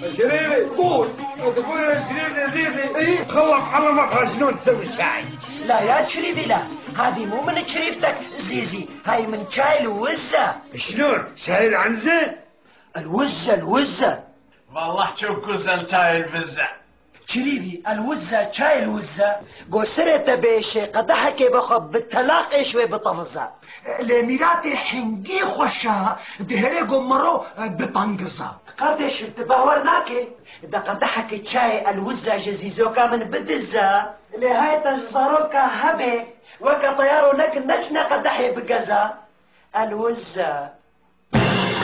شريفي قول. تقول يا شريف يا زيزي ايه خلص على مقهى شلون تسوي الشاي. لا يا شريفي لا، هذه مو من شريفتك زيزي، هاي من شاي الوزة. شلون شاي العنزة؟ الوزة والله تشوف كوزن شاي البزة. شريفي الوزة شاي الوزة قوسرة بيشي قدحك بخب بالتلاقي شوي بطفزة لميراتي حنجي خوشا دهري قمرو ببانقزة قردش بتباورناكي دا قدحك شاي الوزة جزيزوكا من بدزة لهاي تجزروكا هبي وكا طيارو لك نشنا قدحي بقزة الوزة